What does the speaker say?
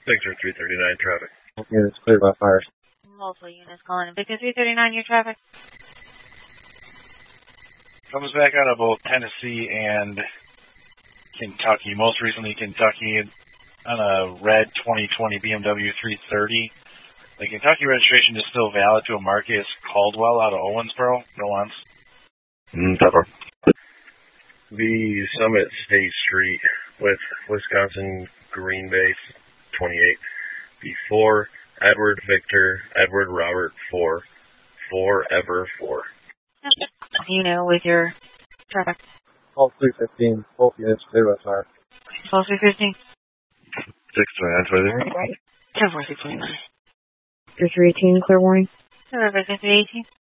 Victor 339 traffic. Units cleared by fires. Multiple units calling in. Victor 339, your traffic. Comes back out of both Tennessee and Kentucky. Most recently, Kentucky on a red 2020 BMW 330. The Kentucky registration is still valid to a Marcus Caldwell out of Owensboro. No ones. Pepper. The Summit State Street with Wisconsin Green Base 28. Before Edward Victor, Edward Robert 4. Forever 4. You know, with your traffic. All 315, both units cleared by fire. All 315. 629, 10-4, 629. Victor 318, clear warning. Victor 318.